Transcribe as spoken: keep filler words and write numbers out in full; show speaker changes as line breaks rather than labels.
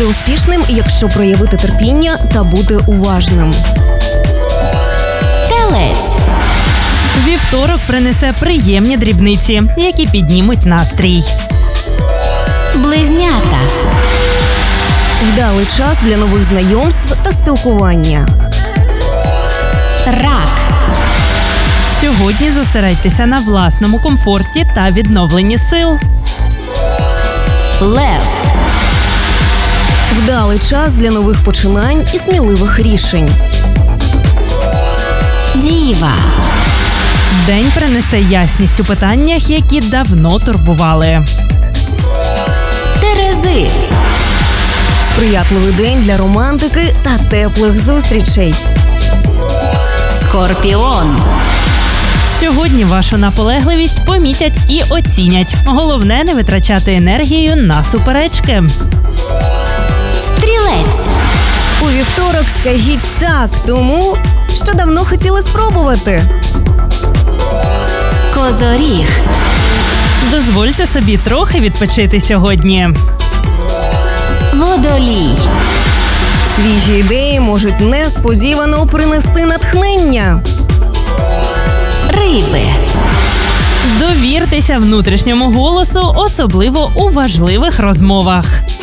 успішним, якщо проявити терпіння та бути уважним.
Телець.
Вівторок принесе приємні дрібниці, які піднімуть настрій.
Близнята.
Вдалий час для нових знайомств та спілкування.
Рак.
Сьогодні зосередьтеся на власному комфорті та відновленні сил.
Лев.
Вдалий час для нових починань і сміливих рішень.
Діва.
День принесе ясність у питаннях, які давно турбували.
Терези.
Сприятливий день для романтики та теплих зустрічей.
Скорпіон.
Сьогодні вашу наполегливість помітять і оцінять. Головне – не витрачати енергію на суперечки.
Стрілець.
У вівторок скажіть «так» тому, що давно хотіли спробувати.
Козоріг.
Дозвольте собі трохи відпочити сьогодні.
Водолій.
Свіжі ідеї можуть несподівано принести натхнення.
Риби.
Довіртеся внутрішньому голосу, особливо у важливих розмовах.